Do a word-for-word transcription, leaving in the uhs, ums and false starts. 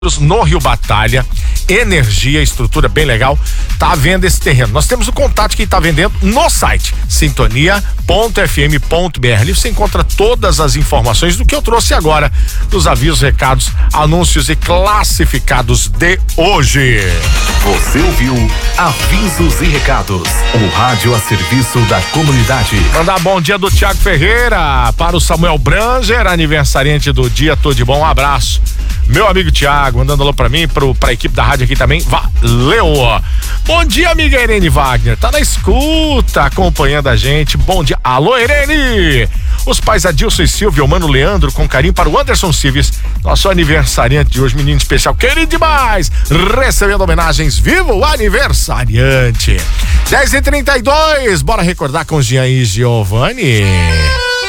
no Rio Batalha, energia, estrutura bem legal, tá à venda esse terreno. Nós temos o contato que tá vendendo no site sintonia ponto f m ponto b r. Ali você encontra todas as informações do que eu trouxe agora, dos avisos, recados, anúncios e classificados de hoje. Você ouviu Avisos e Recados, o rádio a serviço da comunidade. Mandar bom dia do Tiago Ferreira para o Samuel Branger, aniversariante do dia, tudo de bom, um abraço. Meu amigo Tiago, mandando alô pra mim, pro, pra equipe da rádio aqui também, valeu! Bom dia, amiga Irene Wagner, tá na escuta, acompanhando a gente, bom dia, alô Irene! Os pais Adilson e Silvio, o mano Leandro, com carinho para o Anderson Silves, nosso aniversariante de hoje, menino especial, querido demais, recebendo homenagens, viva o aniversariante! dez e trinta e dois, bora recordar com Jean e Giovanni.